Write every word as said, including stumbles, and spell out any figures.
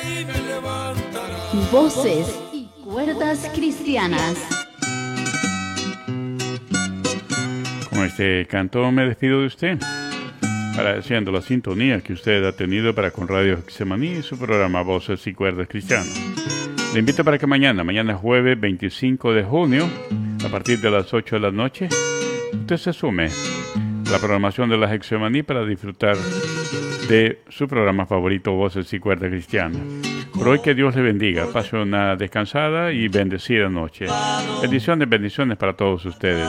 Voces y cuerdas cristianas. Con este canto me despido de usted, agradeciendo la sintonía que usted ha tenido para con Radio Getsemaní y su programa Voces y Cuerdas Cristianas. Le invito para que mañana, mañana jueves veinticinco de junio, a partir de las ocho de la noche, usted se sume a la programación de la Getsemaní para disfrutar de su programa favorito, Voces y Cuerdas Cristianas. Por hoy que Dios le bendiga, pase una descansada y bendecida noche. Bendiciones, bendiciones para todos ustedes.